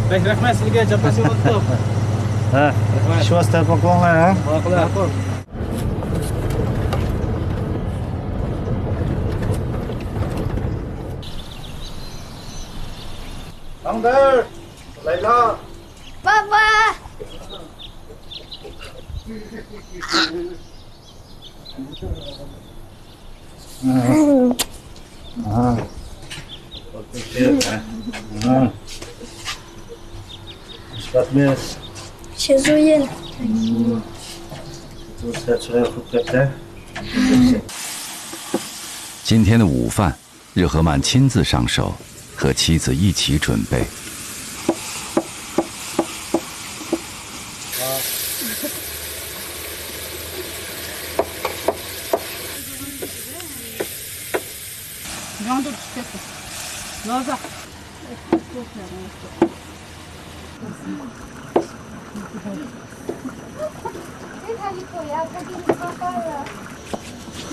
Baik, rahmat sizga chapasi o'tdi. Ha, shu vosita poklonlar ha. Ma'qul. Angder, Laila. Papa. Sifatimiz 写作业。 做菜出来不对的。 今天的午饭，日和曼亲自上手，和妻子一起准备。 这才是口呀，他给你放饭了。